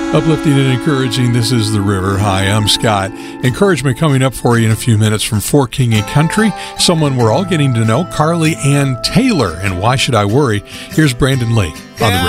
Uplifting and encouraging, this is The River. Hi, I'm Scott. Encouragement coming up for you in a few minutes from Fort King and Country. Someone we're all getting to know, Carly Ann Taylor. And why should I worry? Here's Brandon Lee on The River.